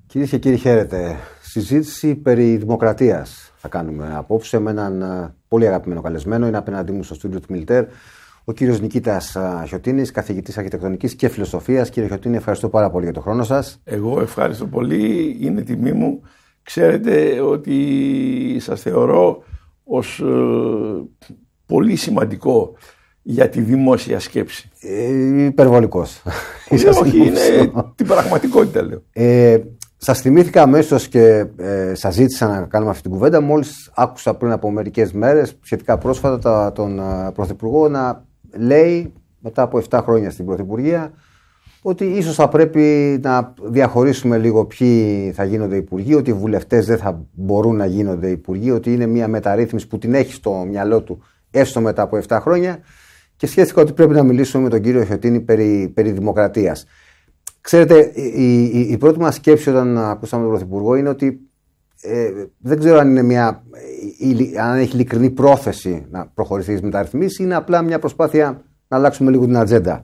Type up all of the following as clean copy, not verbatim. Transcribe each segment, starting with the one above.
Κυρίες και κύριοι, χαίρετε. Συζήτηση περί δημοκρατίας θα κάνουμε απόψε με έναν πολύ αγαπημένο καλεσμένο. Είναι απέναντί μου στο στούντιο του Μιλτέρ ο κύριος Νικήτας Χιωτίνης, καθηγητής αρχιτεκτονικής και φιλοσοφίας. Κύριε Χιωτίνη, ευχαριστώ πάρα πολύ για τον χρόνο σας. Εγώ ευχαριστώ πολύ. Είναι τιμή μου. Ξέρετε ότι σας θεωρώ ως πολύ σημαντικό για τη δημόσια σκέψη. Υπερβολικός. Όχι, είναι την πραγματικότητα, λέω. Σας θυμήθηκα αμέσως και σας ζήτησα να κάνουμε αυτή την κουβέντα μόλις άκουσα πριν από μερικές μέρες, σχετικά πρόσφατα, τον Πρωθυπουργό να λέει μετά από 7 χρόνια στην Πρωθυπουργία ότι ίσως θα πρέπει να διαχωρίσουμε λίγο ποιοι θα γίνονται υπουργοί, ότι οι βουλευτές δεν θα μπορούν να γίνονται υπουργοί, ότι είναι μια μεταρρύθμιση που την έχει στο μυαλό του έστω μετά από 7 χρόνια, και σκέφτηκα ότι πρέπει να μιλήσουμε με τον κύριο Χιωτίνη περί δημοκρατίας. Ξέρετε, η πρώτη μας σκέψη όταν ακούσαμε τον Πρωθυπουργό είναι ότι δεν ξέρω αν έχει ειλικρινή πρόθεση να προχωρήσει τις μεταρρυθμίσεις, είναι απλά μια προσπάθεια να αλλάξουμε λίγο την ατζέντα.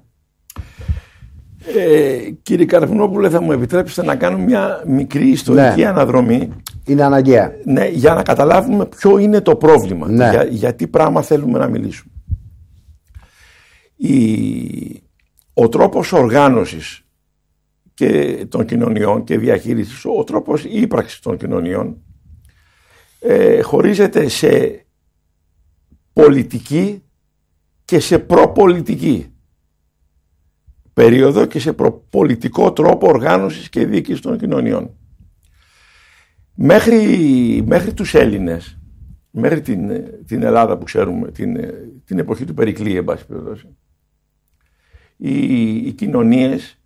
Κύριε Καραφωνόπουλε, θα μου επιτρέψετε να κάνω μια μικρή ιστορική αναδρομή. Είναι αναγκαία. Ναι, για να καταλάβουμε ποιο είναι το πρόβλημα, για τι πράγμα θέλουμε να μιλήσουμε. Ο τρόπος οργάνωσης και των κοινωνιών και διαχείρισης, ο τρόπος ύπαρξης των κοινωνιών χωρίζεται σε πολιτική και σε προπολιτική περίοδο και σε προπολιτικό τρόπο οργάνωσης και διοίκησης των κοινωνιών. Μέχρι τους Έλληνες, μέχρι την Ελλάδα που ξέρουμε, την εποχή του Περικλή, εν πάση περιπτώσει, οι κοινωνίες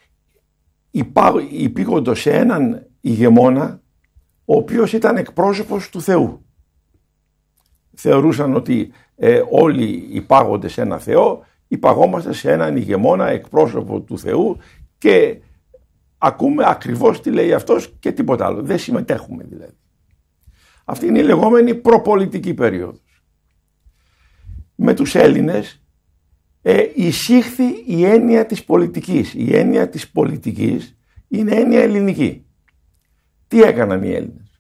υπήγονται σε έναν ηγεμόνα ο οποίος ήταν εκπρόσωπος του Θεού. Θεωρούσαν ότι όλοι υπάγονται σε ένα Θεό, υπαγόμαστε σε έναν ηγεμόνα εκπρόσωπο του Θεού και ακούμε ακριβώς τι λέει αυτός και τίποτα άλλο. Δεν συμμετέχουμε δηλαδή. Αυτή είναι η λεγόμενη προπολιτική περίοδος. Με τους Έλληνες εισήχθη η έννοια της πολιτικής. Η έννοια της πολιτικής είναι έννοια ελληνική. Τι έκαναν οι Έλληνες?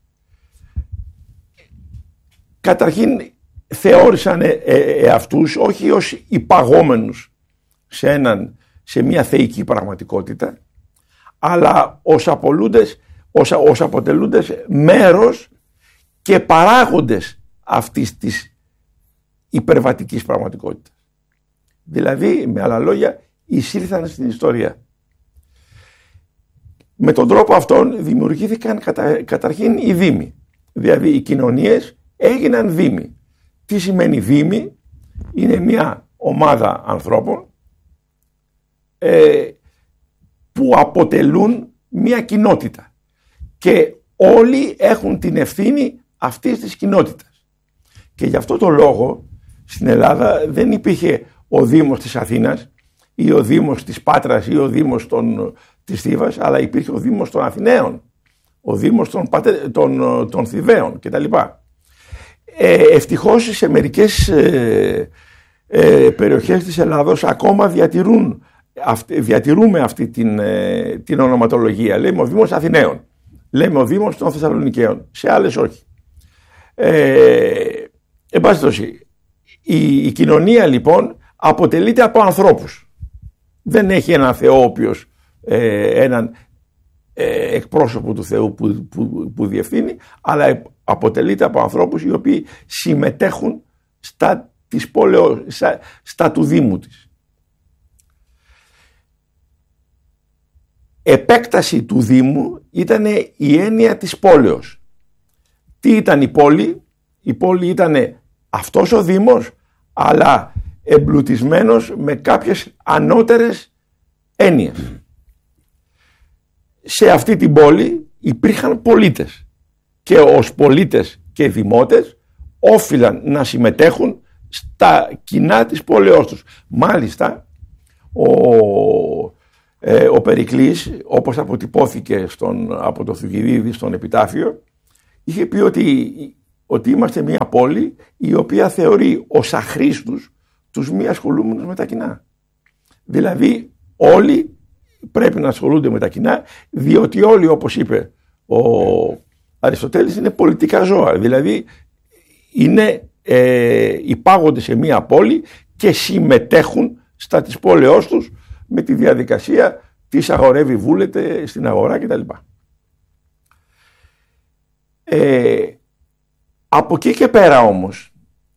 Καταρχήν θεώρησαν αυτούς όχι ως υπαγόμενους σε μια θεϊκή πραγματικότητα, αλλά ως αποτελούντες μέρος και παράγοντες αυτής της υπερβατικής πραγματικότητας. Δηλαδή, με άλλα λόγια, εισήλθαν στην ιστορία. Με τον τρόπο αυτόν δημιουργήθηκαν καταρχήν οι δήμοι. Δηλαδή, οι κοινωνίες έγιναν δήμοι. Τι σημαίνει δήμοι? Είναι μια ομάδα ανθρώπων που αποτελούν μια κοινότητα και όλοι έχουν την ευθύνη αυτής της κοινότητας. Και γι' αυτό το λόγο στην Ελλάδα δεν υπήρχε ο Δήμος της Αθήνας ή ο Δήμος της Πάτρας ή ο Δήμος της Θήβας, αλλά υπήρχε ο Δήμος των Αθηναίων, ο Δήμος των Θηβαίων κτλ. Ευτυχώς σε μερικές περιοχές της Ελλάδος ακόμα διατηρούμε αυτή την ονοματολογία. Λέμε ο Δήμος Αθηναίων, λέμε ο Δήμος των Θεσσαλονικαίων, σε άλλες όχι. Εν πάση περιπτώσει, η κοινωνία λοιπόν αποτελείται από ανθρώπους. Δεν έχει έναν Θεό ο οποίος έναν εκπρόσωπο του Θεού που διευθύνει, αλλά αποτελείται από ανθρώπους οι οποίοι συμμετέχουν στα του Δήμου της. Επέκταση του Δήμου ήταν η έννοια της πόλεως. Τι ήταν η πόλη? Η πόλη ήταν αυτός ο Δήμος, αλλά εμπλουτισμένος με κάποιες ανώτερες έννοιες. Σε αυτή την πόλη υπήρχαν πολίτες και ως πολίτες και δημότες όφυλαν να συμμετέχουν στα κοινά της πόλεως τους. Μάλιστα ο Περικλής, όπως αποτυπώθηκε από το Θουκυδίδη στον Επιτάφιο, είχε πει ότι είμαστε μια πόλη η οποία θεωρεί ως αχρήστους τους μη ασχολούμενους με τα κοινά. Δηλαδή όλοι πρέπει να ασχολούνται με τα κοινά, διότι όλοι, όπως είπε ο Αριστοτέλης, είναι πολιτικά ζώα. Δηλαδή υπάγονται σε μία πόλη και συμμετέχουν στα της πόλεως τους με τη διαδικασία της αγορεύει, βούλεται στην αγορά κτλ. Από εκεί και πέρα όμως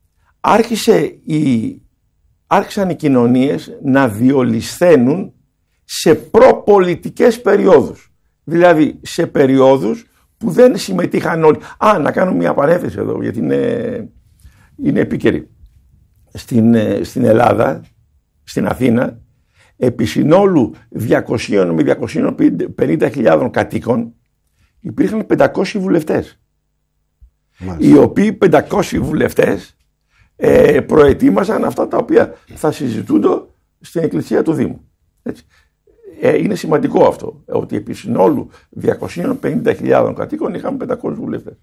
άρχισαν οι κοινωνίες να διολυσθένουν σε προπολιτικές περιόδους. Δηλαδή σε περιόδους που δεν συμμετείχαν όλοι. Να κάνω μια παρένθεση εδώ, γιατί είναι επίκαιρη. Στην Ελλάδα, στην Αθήνα, επί συνόλου 200 με 250.000 κατοίκων υπήρχαν 500 βουλευτές. Μάλιστα. Οι οποίοι 500 βουλευτές προετοίμαζαν αυτά τα οποία θα συζητούνται στην εκκλησία του Δήμου. Έτσι. Είναι σημαντικό αυτό, ότι επί συνόλου 250.000 κατοίκων είχαμε 500 βουλευτές.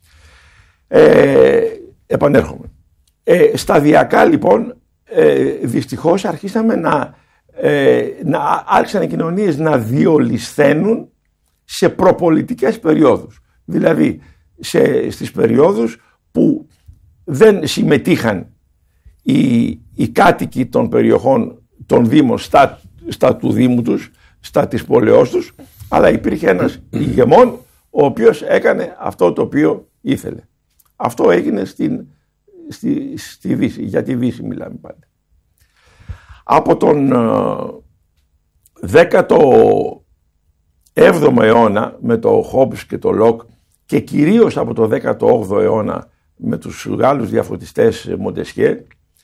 Επανέρχομαι. Σταδιακά λοιπόν δυστυχώς άρχισαν οι κοινωνίες να διολυσθένουν σε προπολιτικές περιόδους. Δηλαδή στις περιόδους που δεν συμμετείχαν οι κάτοικοι των περιοχών των Δήμων στα του Δήμου τους, στα της πόλεως τους, αλλά υπήρχε ένας ηγεμόν ο οποίος έκανε αυτό το οποίο ήθελε. Αυτό έγινε στη Δύση, για τη Δύση μιλάμε πάντα. Από τον 17ο αιώνα με το Χόμπς και το Λοκ και κυρίως από το 18ο αιώνα με τους Γάλλους διαφωτιστές Μοντεσχιέ,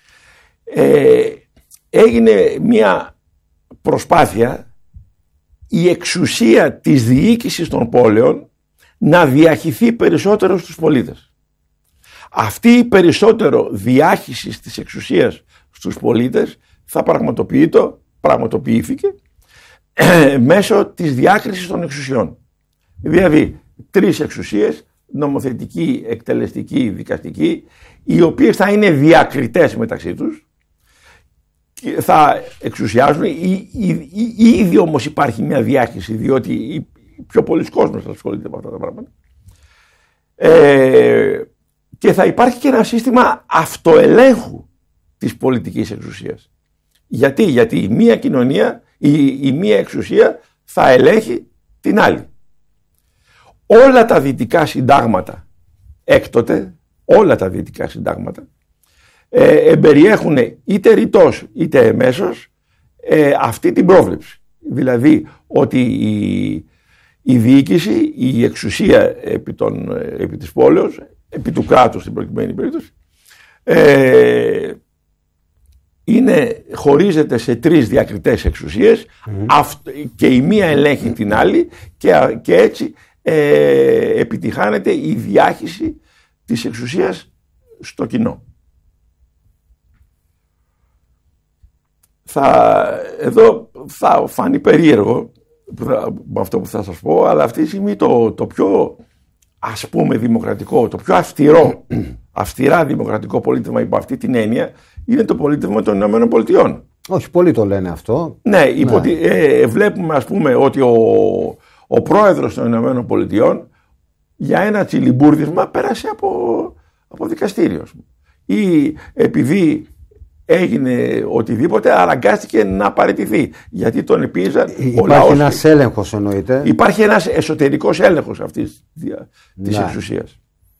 έγινε μια προσπάθεια η εξουσία της διοίκησης των πόλεων να διαχυθεί περισσότερο στους πολίτες. Αυτή η περισσότερο διάχυση της εξουσίας στους πολίτες θα πραγματοποιήθηκε μέσω της διάκρισης των εξουσιών. Δηλαδή 3 εξουσίες, νομοθετική, εκτελεστική, δικαστική, οι οποίες θα είναι διακριτές μεταξύ τους, θα εξουσιάζουν. Ήδη όμως υπάρχει μια διάχυση, διότι πιο πολλοί κόσμος ασχολείται με αυτά τα πράγματα. Και θα υπάρχει και ένα σύστημα αυτοελέγχου της πολιτικής εξουσίας. Γιατί η μία κοινωνία, η μία εξουσία θα ελέγχει την άλλη. Όλα τα δυτικά συντάγματα έκτοτε, όλα τα δυτικά συντάγματα εμπεριέχουν είτε ρητός είτε εμέσως αυτή την πρόβλεψη. Δηλαδή ότι η διοίκηση, η εξουσία επί της πόλεως, επί του κράτους στην προκειμένη περίπτωση, χωρίζεται σε 3 διακριτές εξουσίες και η μία ελέγχει την άλλη και έτσι επιτυχάνεται η διάχυση της εξουσίας στο κοινό. Εδώ θα φανεί περίεργο με αυτό που θα σας πω, αλλά αυτή τη στιγμή το πιο, ας πούμε, δημοκρατικό, το πιο αυστηρά δημοκρατικό πολίτευμα υπό αυτή την έννοια είναι το πολίτευμα των Ηνωμένων Πολιτειών. Όχι, πολλοί το λένε αυτό. Ναι, βλέπουμε, ας πούμε, ότι ο πρόεδρος των Ηνωμένων Πολιτειών για ένα τσιλιμπούρδισμα πέρασε από δικαστήριο. Ή επειδή έγινε οτιδήποτε, αναγκάστηκε να παραιτηθεί. Γιατί τον επίεζαν. Υπάρχει ένας έλεγχος, εννοείται. Υπάρχει ένας εσωτερικός έλεγχος αυτής της εξουσίας.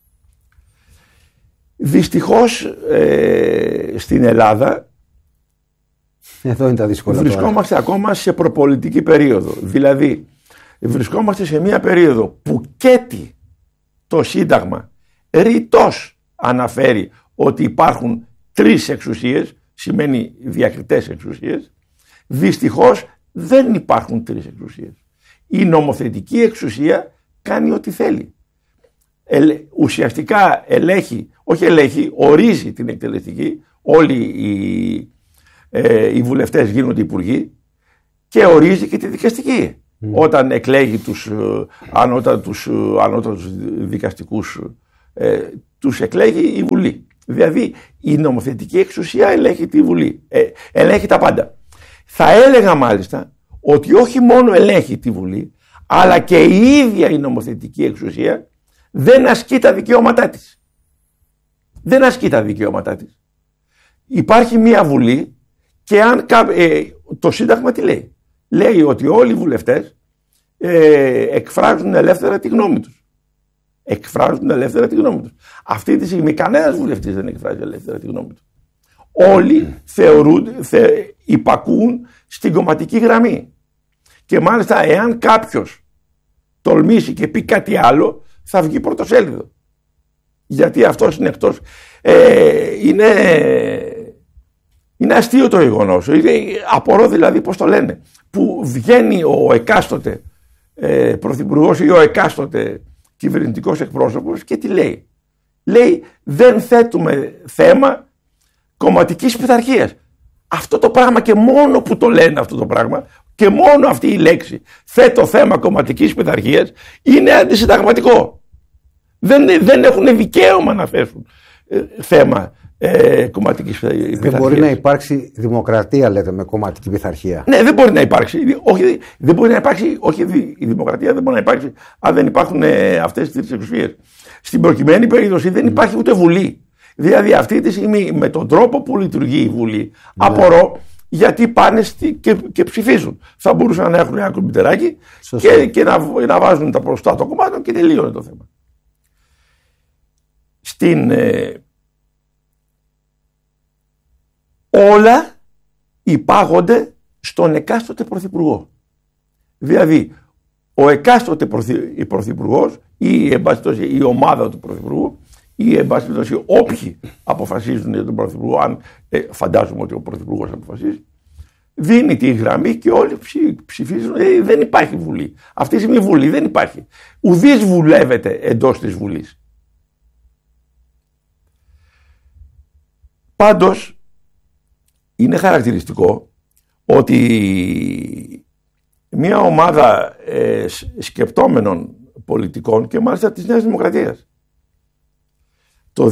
Δυστυχώς στην Ελλάδα εδώ είναι τα δύσκολα βρισκόμαστε ακόμα σε προπολιτική περίοδο. Δηλαδή βρισκόμαστε σε μια περίοδο που καίει το Σύνταγμα ρητός αναφέρει ότι υπάρχουν 3 εξουσίες, σημαίνει διακριτές εξουσίες. Δυστυχώς δεν υπάρχουν 3 εξουσίες. Η νομοθετική εξουσία κάνει ό,τι θέλει. Ουσιαστικά ορίζει την εκτελεστική. Όλοι οι βουλευτές γίνονται υπουργοί και ορίζει και τη δικαστική. Όταν εκλέγει τους ανώτατους δικαστικούς, τους εκλέγει η Βουλή. Δηλαδή η νομοθετική εξουσία ελέγχει τη Βουλή, ελέγχει τα πάντα. Θα έλεγα μάλιστα ότι όχι μόνο ελέγχει τη Βουλή, αλλά και η ίδια η νομοθετική εξουσία δεν ασκεί τα δικαιώματά της. Δεν ασκεί τα δικαιώματά της. Υπάρχει μια Βουλή και αν το Σύνταγμα τι λέει? Λέει ότι όλοι οι βουλευτές εκφράζουν ελεύθερα τη γνώμη τους. Εκφράζουν ελεύθερα τη γνώμη τους. Αυτή τη στιγμή κανένας βουλευτής δεν εκφράζει ελεύθερα τη γνώμη του. Όλοι υπακούν στην κομματική γραμμή. Και μάλιστα εάν κάποιος τολμήσει και πει κάτι άλλο, θα βγει πρωτοσέλιδο. Γιατί αυτός είναι εκτός. Είναι αστείο το γεγονός. Απορώ δηλαδή πώς το λένε. Που βγαίνει ο εκάστοτε πρωθυπουργός ή ο εκάστοτε κυβερνητικός εκπρόσωπος και τι λέει? Λέει δεν θέτουμε θέμα κομματικής πειθαρχίας. Αυτό το πράγμα και μόνο που το λένε αυτό το πράγμα και μόνο αυτή η λέξη θέτω θέμα κομματικής πειθαρχίας είναι αντισυνταγματικό. Δεν έχουν δικαίωμα να θέσουν θέμα κομματικής πειθαρχίας. Δεν μπορεί να υπάρξει δημοκρατία, λέτε, με κομματική πειθαρχία. Ναι, δεν μπορεί να υπάρξει. Δεν μπορεί να υπάρξει. Όχι, η δημοκρατία δεν μπορεί να υπάρξει αν δεν υπάρχουν αυτές τις εξουσίες. Στην προκειμένη περίπτωση δεν υπάρχει ούτε Βουλή. Δηλαδή αυτή τη στιγμή με τον τρόπο που λειτουργεί η Βουλή, απορώ γιατί πάνε και ψηφίζουν. Θα μπορούσαν να έχουν ένα κομπιουτεράκι και να βάζουν τα μπροστά των κομμάτων και τελείωνε το θέμα. Όλα υπάγονται στον εκάστοτε πρωθυπουργό. Δηλαδή, ο εκάστοτε πρωθυπουργός ή η ομάδα του πρωθυπουργού ή εν πάση περιπτώσει όποιοι αποφασίζουν για τον πρωθυπουργό, αν φαντάζομαι ότι ο πρωθυπουργός αποφασίζει, δίνει τη γραμμή και όλοι ψηφίζουν. Δεν υπάρχει Βουλή. Αυτή τη στιγμή Βουλή δεν υπάρχει. Ουδής βουλεύεται εντός της Βουλής. Πάντως, είναι χαρακτηριστικό ότι μια ομάδα σκεπτόμενων πολιτικών και μάλιστα της Νέας Δημοκρατίας το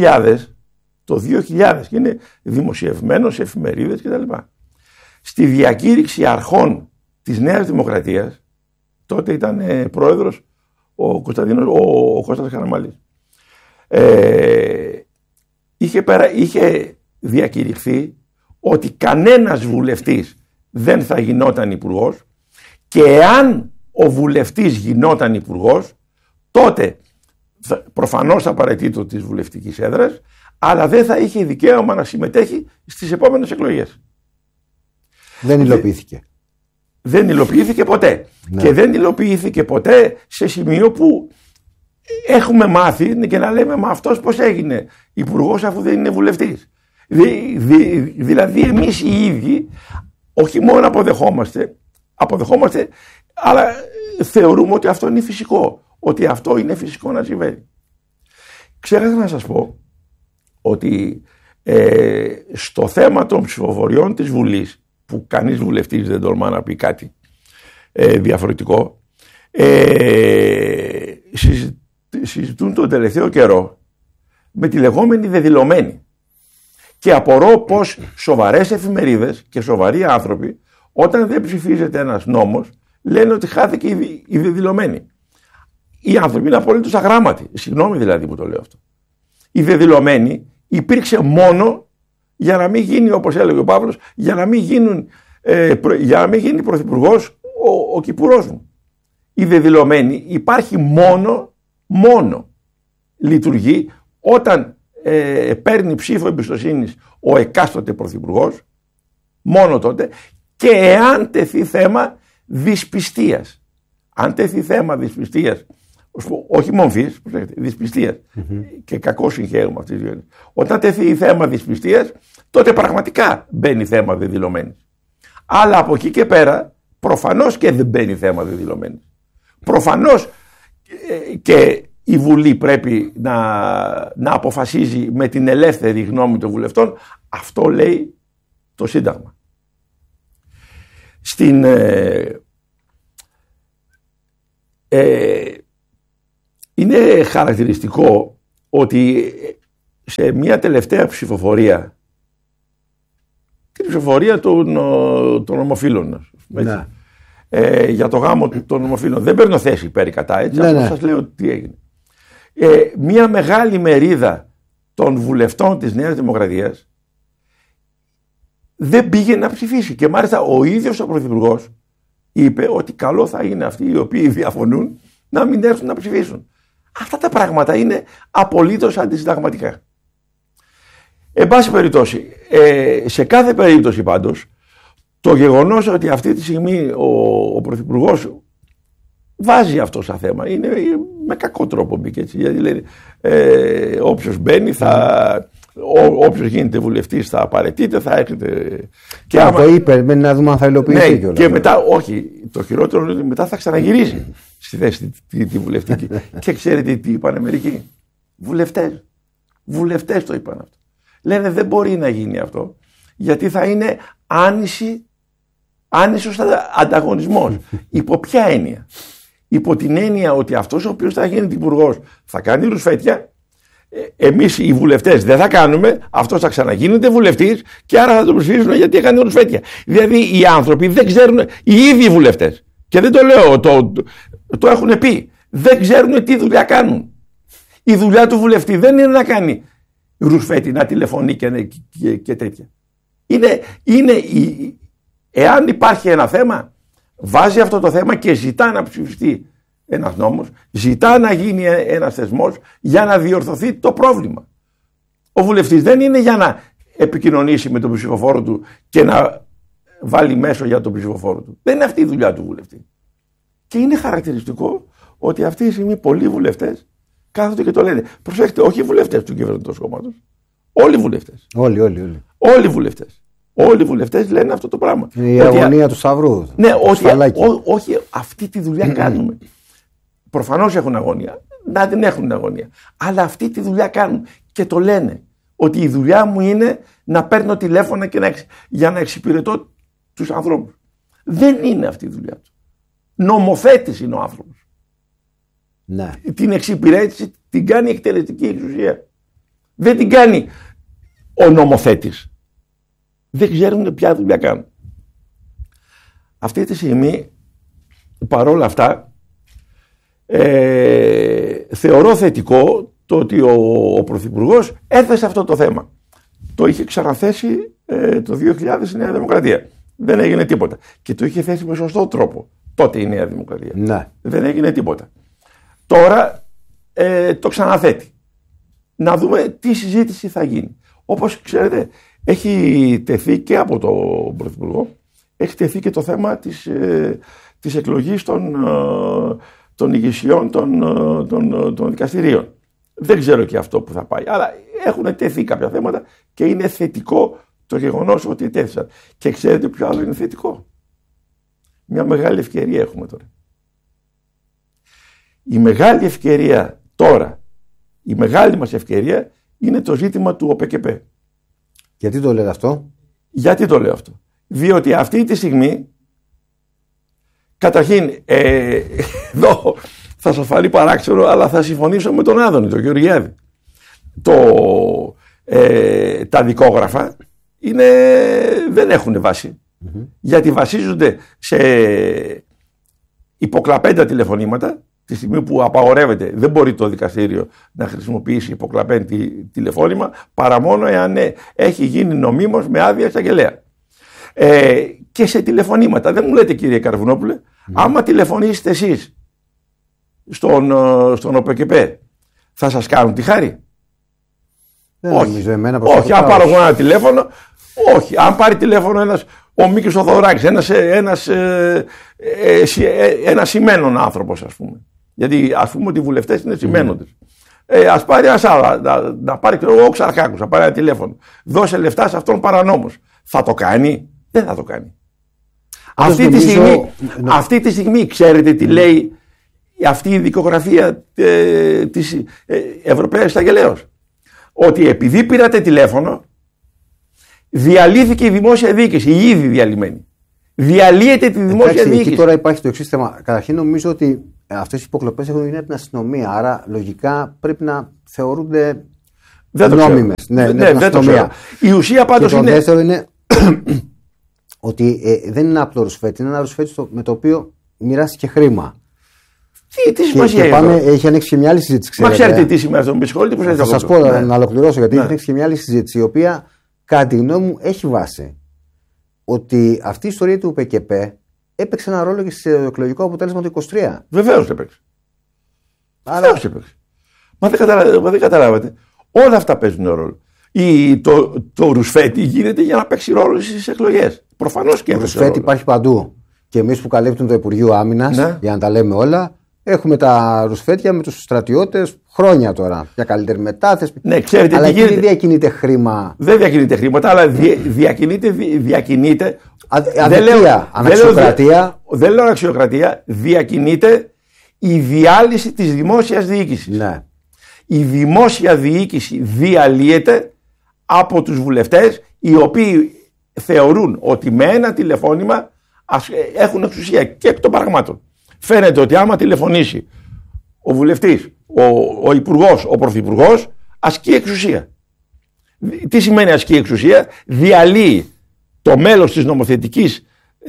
2000 και είναι δημοσιευμένο σε εφημερίδες κτλ. Στη διακήρυξη αρχών της Νέας Δημοκρατίας, τότε ήταν πρόεδρος ο Κώστας Καραμανλής, είχε διακηρυχθεί ότι κανένας βουλευτής δεν θα γινόταν υπουργός και εάν ο βουλευτής γινόταν υπουργός, τότε προφανώς απαραίτητο της βουλευτικής έδρας, αλλά δεν θα είχε δικαίωμα να συμμετέχει στις επόμενες εκλογές. Δεν υλοποιήθηκε. Δεν υλοποιήθηκε ποτέ. Ναι. Και δεν υλοποιήθηκε ποτέ σε σημείο που έχουμε μάθει και να λέμε μα αυτός πώς έγινε υπουργός αφού δεν είναι βουλευτής. Δηλαδή εμείς οι ίδιοι όχι μόνο αποδεχόμαστε, αλλά θεωρούμε ότι αυτό είναι φυσικό. Ότι αυτό είναι φυσικό να συμβαίνει. Ξέχασα να σας πω ότι στο θέμα των ψηφοφοριών της Βουλής, που κανείς βουλευτής δεν τολμά να πει κάτι διαφορετικό, συζητούν τον τελευταίο καιρό με τη λεγόμενη δεδηλωμένη. Και απορώ πως σοβαρές εφημερίδες και σοβαροί άνθρωποι, όταν δεν ψηφίζεται ένας νόμος, λένε ότι χάθηκε η δεδηλωμένη. Οι άνθρωποι είναι απολύτως αγράμματοι. Συγγνώμη δηλαδή που το λέω αυτό. Η δεδηλωμένη υπήρξε μόνο για να μην γίνει, όπως έλεγε ο Παύλος, για να μην γίνει πρωθυπουργός ο Κυπουρός μου. Η δεδηλωμένη υπάρχει μόνο λειτουργεί όταν παίρνει ψήφο εμπιστοσύνης ο εκάστοτε πρωθυπουργός, μόνο τότε, και εάν τεθεί θέμα δυσπιστίας. Αν τεθεί θέμα δυσπιστίας, όχι μομφής, δυσπιστίας, και κακό συγχαίρουμε αυτή τη ζωή. Όταν τεθεί θέμα δυσπιστίας, τότε πραγματικά μπαίνει θέμα δεδηλωμένης. Αλλά από εκεί και πέρα, προφανώς και δεν μπαίνει θέμα δεδηλωμένης. Προφανώς και η Βουλή πρέπει να αποφασίζει με την ελεύθερη γνώμη των βουλευτών. Αυτό λέει το Σύνταγμα. Είναι χαρακτηριστικό ότι σε μια τελευταία ψηφοφορία, την ψηφοφορία των ομοφύλων, για το γάμο των ομοφύλων. Δεν παίρνω θέση υπέρ ή κατά, έτσι. Ναι, Αυτό ναι. σας λέω τι έγινε. Μια μεγάλη μερίδα των βουλευτών της Νέας Δημοκρατίας δεν πήγε να ψηφίσει. Και μάλιστα ο ίδιος ο Πρωθυπουργός είπε ότι καλό θα είναι αυτοί οι οποίοι διαφωνούν να μην έρθουν να ψηφίσουν. Αυτά τα πράγματα είναι απολύτως αντισυνταγματικά. Εν πάση περιπτώσει, σε κάθε περίπτωση πάντως, το γεγονός ότι αυτή τη στιγμή ο Πρωθυπουργός βάζει αυτό σαν θέμα, είναι με κακό τρόπο μπήκε έτσι. Γιατί λέει, όποιος μπαίνει, όποιος γίνεται βουλευτής θα απαραίτηται, θα έρχεται. Και άμα το είπε, να δούμε αν θα υλοποιηθεί. Ναι, και μετά, όχι, το χειρότερο είναι ότι μετά θα ξαναγυρίσει στη θέση τη βουλευτική. Και ξέρετε τι είπανε μερικοί? Βουλευτές το είπαν αυτό. Λένε δεν μπορεί να γίνει αυτό, γιατί θα είναι άνισος ανταγωνισμός. Υπό ποια έννοια? Υπό την έννοια ότι αυτός ο οποίος θα γίνει υπουργός θα κάνει ρουσφέτια, εμείς οι βουλευτές δεν θα κάνουμε, αυτός θα ξαναγίνεται βουλευτής και άρα θα τον ψηφίσουν γιατί έκανε ρουσφέτια. Δηλαδή οι άνθρωποι δεν ξέρουν, οι ίδιοι βουλευτές, και δεν το λέω, το έχουν πει, δεν ξέρουν τι δουλειά κάνουν. Η δουλειά του βουλευτή δεν είναι να κάνει ρουσφέτη, να τηλεφωνεί και τέτοια. Εάν υπάρχει ένα θέμα, βάζει αυτό το θέμα και ζητά να ψηφιστεί ένας νόμος, ζητά να γίνει ένας θεσμός για να διορθωθεί το πρόβλημα. Ο βουλευτής δεν είναι για να επικοινωνήσει με τον ψηφοφόρο του και να βάλει μέσο για τον ψηφοφόρο του. Δεν είναι αυτή η δουλειά του βουλευτή. Και είναι χαρακτηριστικό ότι αυτή τη στιγμή πολλοί βουλευτές κάθονται και το λένε. Προσέξτε, όχι οι βουλευτές του κυβερνητικού κόμματος. Όλοι οι βουλευτές. Όλοι οι βουλευτές. Όλοι οι βουλευτές λένε αυτό το πράγμα. Η αγωνία του Σταυρού. Ναι, όχι αυτή τη δουλειά κάνουμε. Προφανώς έχουν αγωνία. Να την έχουν αγωνία. Αλλά αυτή τη δουλειά κάνουν και το λένε. Ότι η δουλειά μου είναι να παίρνω τηλέφωνα για να εξυπηρετώ τους ανθρώπους. Δεν είναι αυτή η δουλειά του. Νομοθέτης είναι ο άνθρωπος. Ναι. Την εξυπηρέτηση την κάνει η εκτελεστική εξουσία. Δεν την κάνει ο νομοθέτης. Δεν ξέρουν ποια δουλειά κάνουν. Αυτή τη στιγμή, παρόλα αυτά, θεωρώ θετικό το ότι ο Πρωθυπουργός έθεσε αυτό το θέμα. Το είχε ξαναθέσει το 2000 η Νέα Δημοκρατία. Δεν έγινε τίποτα. Και το είχε θέσει με σωστό τρόπο τότε η Νέα Δημοκρατία. Ναι. Δεν έγινε τίποτα. Τώρα το ξαναθέτει. Να δούμε τι συζήτηση θα γίνει. Όπως ξέρετε, έχει τεθεί και από τον Πρωθυπουργό, έχει τεθεί και το θέμα της εκλογής των ηγεσιών των δικαστηρίων. Δεν ξέρω και αυτό που θα πάει, αλλά έχουν τεθεί κάποια θέματα και είναι θετικό το γεγονός ότι τέθησαν. Και ξέρετε ποιο άλλο είναι θετικό? Μια μεγάλη ευκαιρία έχουμε τώρα. Η μεγάλη ευκαιρία τώρα, η μεγάλη μας ευκαιρία είναι το ζήτημα του ΟΠΚΠ. Γιατί το λέτε αυτό? Γιατί το λέω αυτό? Διότι αυτή τη στιγμή, καταρχήν, εδώ θα σας φανεί παράξενο, αλλά θα συμφωνήσω με τον Άδωνη, τον Γεωργιάδη. Τα δικόγραφα δεν έχουν βάση. Γιατί βασίζονται σε υποκλαπέντα τηλεφωνήματα. Τη στιγμή που απαγορεύεται, δεν μπορεί το δικαστήριο να χρησιμοποιήσει υποκλαπέντη τηλεφώνημα παρά μόνο εάν έχει γίνει νομίμως με άδεια εισαγγελέα. Και σε τηλεφωνήματα, δεν μου λέτε κύριε Καρβουνόπουλε, άμα τηλεφωνήσετε εσείς στον ΟΠΚΠ, θα σας κάνουν τη χάρη? Όχι. Όχι, αν πάρω εγώ ένα τηλέφωνο, όχι. Αν πάρει τηλέφωνο ο Μίκης ο Θοδωράκης, ένας σημαίνον άνθρωπος, ας πούμε. Γιατί ας πούμε ότι οι βουλευτές είναι σημαίνοντες. Ας πάρει ένας άλλο, να πάρει ο Ξαρχάκος, να πάρει ένα τηλέφωνο. Δώσε λεφτά σε αυτόν παρανόμως. Θα το κάνει? Δεν θα το κάνει. Αυτή τη στιγμή ξέρετε τι λέει αυτή η δικογραφία της Ευρωπαίας Εισαγγελέως? Ότι επειδή πήρατε τηλέφωνο, διαλύθηκε η δημόσια διοίκηση, η ήδη διαλυμένη. Διαλύεται τη δημόσια διοίκηση. Εκεί τώρα υπάρχει το εξής θέμα. Καταρχήν νομίζω ότι αυτές οι υποκλοπές έχουν γίνει από την αστυνομία. Άρα λογικά πρέπει να θεωρούνται νόμιμες. Ναι, δεν το ξέρω. Η ουσία πάντως είναι. Το δεύτερο είναι ότι δεν είναι απλό ρουσφέτη, είναι ένα ρουσφέτη με το οποίο μοιράστηκε χρήμα. Τι σημασία έχει. Έχει ανοίξει και μια άλλη συζήτηση. Μα ξέρετε τι σημαίνει αυτό, με συγχωρείτε. Θα σας πω να ολοκληρώσω, γιατί έχει ανοίξει και μια άλλη συζήτηση, η οποία κατά τη γνώμη μου έχει βάση. Ότι αυτή η ιστορία του ΠΚΠ έπαιξε ένα ρόλο και στο εκλογικό αποτέλεσμα του 23. Βεβαίως έπαιξε. Βεβαίως έπαιξε. Μα δεν καταλάβατε. Όλα αυτά παίζουν ρόλο. Το ρουσφέτη γίνεται για να παίξει ρόλο στις εκλογές. Προφανώς και έπαιξε. Το ρουσφέτη υπάρχει παντού. Και εμείς που καλύπτουν το Υπουργείο Άμυνας, για να τα λέμε όλα, έχουμε τα ρουσφέτια με τους στρατιώτες χρόνια τώρα. Για καλύτερη μετάθεση. Ναι, ξέρετε, αλλά εκεί δεν διακινείται χρήμα. Δεν διακινείται χρήματα, αλλά διακινείται. Αδικία, αναξιοκρατία. Δεν λέω αναξιοκρατία. Διακινείται η διάλυση της δημόσιας διοίκησης. Ναι. Η δημόσια διοίκηση διαλύεται από τους βουλευτές, οι οποίοι θεωρούν ότι με ένα τηλεφώνημα έχουν εξουσία και εκ των πραγμάτων. Φαίνεται ότι άμα τηλεφωνήσει ο βουλευτής, ο υπουργός, ο πρωθυπουργός, ασκεί εξουσία. Τι σημαίνει ασκεί εξουσία? Διαλύει το μέλος της νομοθετικής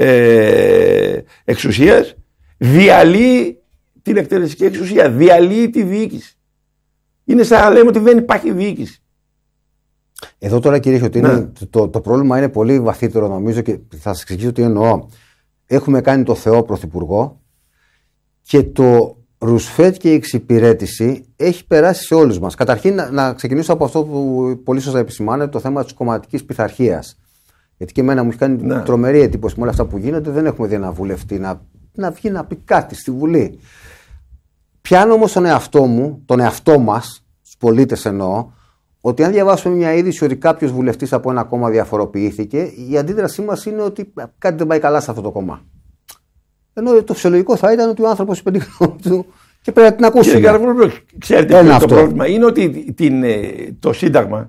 εξουσίας, διαλύει την εκτελεστική εξουσία, διαλύει τη διοίκηση. Είναι σαν να λέμε ότι δεν υπάρχει διοίκηση. Εδώ τώρα, κύριε Χιωτίνη, το πρόβλημα είναι πολύ βαθύτερο, νομίζω, και θα σας εξηγήσω τι εννοώ. Έχουμε κάνει το Θεό πρωθυπουργό και το ρουσφέτ και η εξυπηρέτηση έχει περάσει σε όλους μας. Καταρχήν, να ξεκινήσω από αυτό που πολύ σωστά επισημάνεται, το θέμα της κομματικής πειθαρχίας. Γιατί και εμένα μου έχει κάνει τρομερή εντύπωση με όλα αυτά που γίνονται. Δεν έχουμε δει ένα βουλευτή να βγει να πει κάτι στη Βουλή. Πιάνω όμως τον εαυτό μου, τον εαυτό μας, τους πολίτες εννοώ, ότι αν διαβάσουμε μια είδηση ότι κάποιος βουλευτής από ένα κόμμα διαφοροποιήθηκε, η αντίδρασή μας είναι ότι κάτι δεν πάει καλά σε αυτό το κόμμα. Ενώ το φυσιολογικό θα ήταν ότι ο άνθρωπος είπε τη γνώμη του και πρέπει να την ακούσουμε. Ξέρετε ποιο είναι το πρόβλημα? Είναι ότι το Σύνταγμα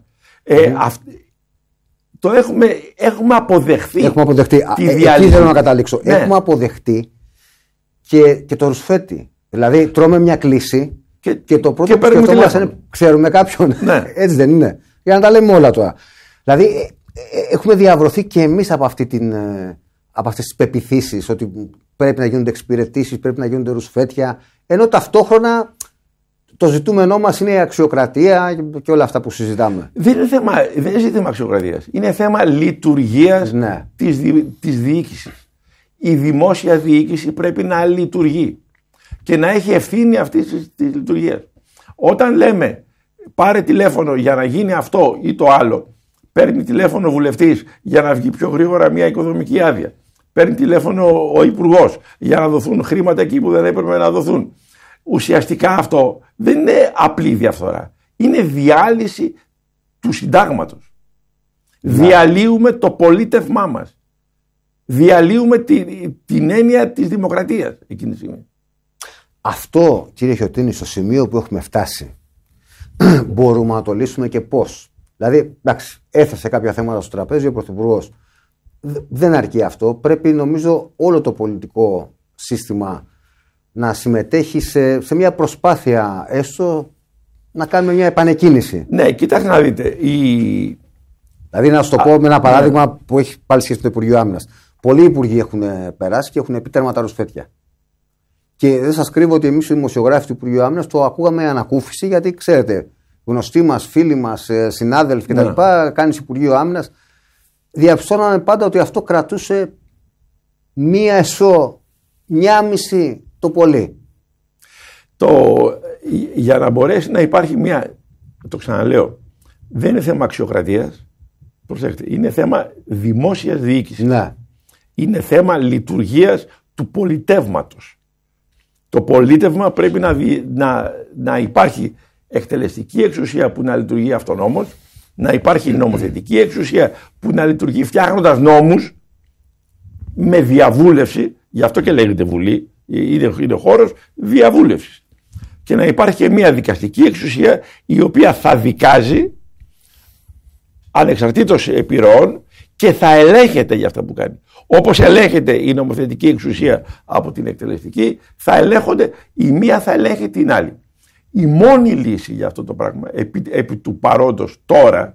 το έχουμε αποδεχθεί. Έχουμε αποδεχτεί. Εκεί θέλω να καταλήξω. Ναι. Έχουμε αποδεχτεί και το ρουσφέτη. Δηλαδή τρώμε μια κλίση και το πρώτο που σκεφτόμαστε είναι ξέρουμε κάποιον. Ναι. Έτσι δεν είναι? Για να τα λέμε όλα τώρα. Δηλαδή έχουμε διαβρωθεί και εμείς από αυτές τις πεποιθήσεις ότι πρέπει να γίνονται εξυπηρετήσεις, πρέπει να γίνονται ρουσφέτια, ενώ ταυτόχρονα το ζητούμενό μας είναι η αξιοκρατία και όλα αυτά που συζητάμε. Δεν είναι ζήτημα αξιοκρατίας. Είναι θέμα λειτουργίας της διοίκησης. Η δημόσια διοίκηση πρέπει να λειτουργεί και να έχει ευθύνη αυτής της λειτουργίας. Όταν λέμε πάρε τηλέφωνο για να γίνει αυτό ή το άλλο, παίρνει τηλέφωνο ο βουλευτής για να βγει πιο γρήγορα μια οικοδομική άδεια, παίρνει τηλέφωνο ο υπουργός για να δοθούν χρήματα εκεί που δεν έπρεπε να δοθούν. Ουσιαστικά αυτό δεν είναι απλή διαφθορά. Είναι διάλυση του συντάγματος. Διαλύουμε το πολίτευμά μας. Διαλύουμε την έννοια της δημοκρατίας εκείνη τη στιγμή. Αυτό, κύριε Χιωτίνη, στο σημείο που έχουμε φτάσει, μπορούμε να το λύσουμε και πώς? Δηλαδή, εντάξει, έθεσε κάποια θέματα στο τραπέζι ο Πρωθυπουργός. Δεν αρκεί αυτό. Πρέπει, νομίζω, όλο το πολιτικό σύστημα να συμμετέχει σε μια προσπάθεια έστω να κάνουμε μια επανεκκίνηση. Ναι, κοιτάξτε να δείτε. Δηλαδή, να σου το πω με ένα παράδειγμα που έχει πάλι σχέση με το Υπουργείο Άμυνας. Πολλοί υπουργοί έχουν περάσει και έχουν πει τέρματα ρουσφέτια. Και δεν σας κρύβω ότι εμείς οι δημοσιογράφοι του Υπουργείου Άμυνας το ακούγαμε ανακούφιση, γιατί ξέρετε, γνωστοί μας, φίλοι μας, συνάδελφοι κτλ. Κάνεις Υπουργείο Άμυνας. Διαψώναμε πάντα ότι αυτό κρατούσε μία εσώ, μία μισή το πολύ. Για να μπορέσει να υπάρχει μία, το ξαναλέω, δεν είναι θέμα αξιοκρατίας, προσέξτε, είναι θέμα δημόσιας διοίκησης. Ναι. Είναι θέμα λειτουργίας του πολιτεύματος. Το πολίτευμα πρέπει να υπάρχει εκτελεστική εξουσία που να λειτουργεί αυτονόμως, να υπάρχει νομοθετική εξουσία που να λειτουργεί φτιάχνοντας νόμους με διαβούλευση, γι' αυτό και λέγεται Βουλή, είναι χώρος διαβούλευσης. Και να υπάρχει και μια δικαστική εξουσία η οποία θα δικάζει ανεξαρτήτως επιρροών και θα ελέγχεται για αυτά που κάνει. Όπως ελέγχεται η νομοθετική εξουσία από την εκτελεστική, θα ελέγχονται, η μία θα ελέγχει την άλλη. Η μόνη λύση για αυτό το πράγμα, επί του παρόντος τώρα,